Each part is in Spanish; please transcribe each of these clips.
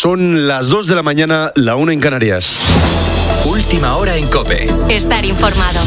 Son las 2 de la mañana, la 1 en Canarias. Última hora en COPE. Estar informado.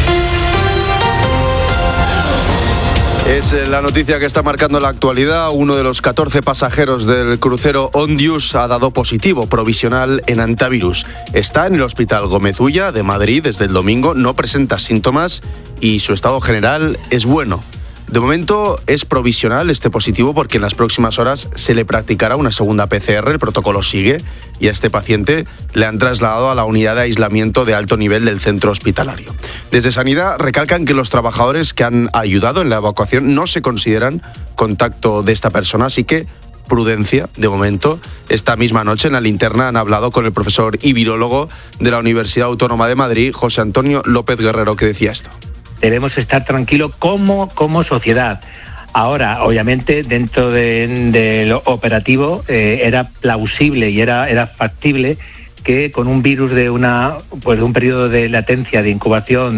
Es la noticia que está marcando la actualidad. Uno de los 14 pasajeros del crucero Ondius ha dado positivo provisional en antivirus. Está en el Hospital Gómez Ulla de Madrid desde el domingo, no presenta síntomas y su estado general es bueno. De momento es provisional este positivo porque en las próximas horas se le practicará una segunda PCR, el protocolo sigue y a este paciente le han trasladado a la unidad de aislamiento de alto nivel del centro hospitalario. Desde Sanidad recalcan que los trabajadores que han ayudado en la evacuación no se consideran contacto de esta persona, así que prudencia de momento. Esta misma noche en la linterna han hablado con el profesor y virólogo de la Universidad Autónoma de Madrid, José Antonio López Guerrero, que decía esto. Debemos estar tranquilos como sociedad. Ahora, obviamente, dentro de lo operativo era plausible y era factible que con un virus de un periodo de latencia, de incubación,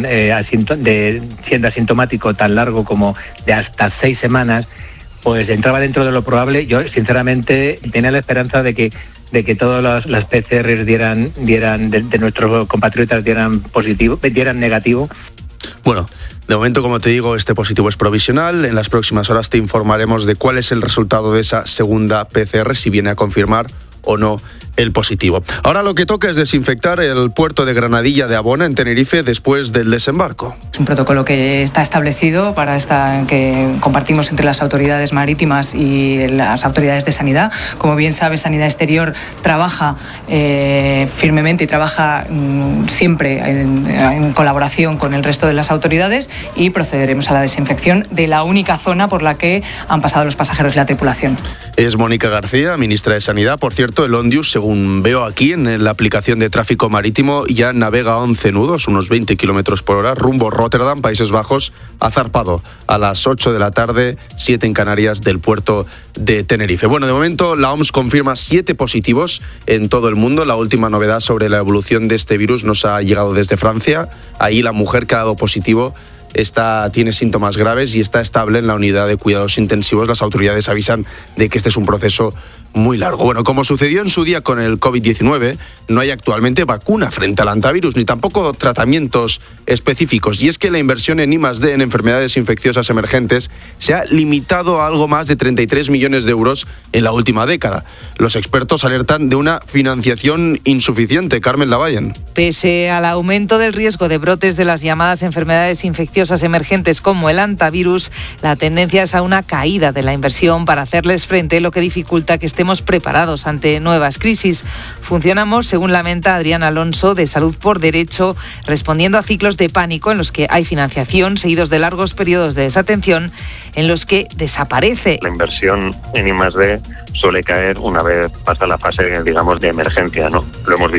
siendo asintomático tan largo como de hasta 6 semanas, pues entraba dentro de lo probable. Yo, sinceramente, tenía la esperanza de que todas las PCR de nuestros compatriotas dieran negativo. Bueno, de momento, como te digo, este positivo es provisional. En las próximas horas te informaremos de cuál es el resultado de esa segunda PCR, si viene a confirmar o no el positivo. Ahora lo que toca es desinfectar el puerto de Granadilla de Abona, en Tenerife, después del desembarco. Es un protocolo que está establecido que compartimos entre las autoridades marítimas y las autoridades de sanidad. Como bien sabes, Sanidad Exterior trabaja firmemente y trabaja siempre en colaboración con el resto de las autoridades y procederemos a la desinfección de la única zona por la que han pasado los pasajeros y la tripulación. Es Mónica García, ministra de Sanidad. Por cierto, el Ondius, según veo aquí en la aplicación de tráfico marítimo, ya navega 11 nudos, unos 20 kilómetros por hora, rumbo Rotterdam, Países Bajos. Ha zarpado a las 8 de la tarde, 7 en Canarias, del puerto de Tenerife. Bueno, de momento la OMS confirma 7 positivos en todo el mundo. La última novedad sobre la evolución de este virus nos ha llegado desde Francia. Ahí la mujer que ha dado positivo tiene síntomas graves y está estable en la unidad de cuidados intensivos. Las autoridades avisan de que este es un proceso muy largo. Bueno, como sucedió en su día con el COVID-19, no hay actualmente vacuna frente al antivirus, ni tampoco tratamientos específicos. Y es que la inversión en I+D, en enfermedades infecciosas emergentes, se ha limitado a algo más de 33 millones de euros en la última década. Los expertos alertan de una financiación insuficiente. Carmen Lavallen. Pese al aumento del riesgo de brotes de las llamadas enfermedades infecciosas emergentes como el antivirus, la tendencia es a una caída de la inversión para hacerles frente, lo que dificulta que estemos preparados ante nuevas crisis. Funcionamos, según lamenta Adrián Alonso, de Salud por Derecho, respondiendo a ciclos de pánico en los que hay financiación, seguidos de largos periodos de desatención en los que desaparece. La inversión en I+D suele caer una vez pasa la fase, digamos, de emergencia, ¿no? Lo hemos visto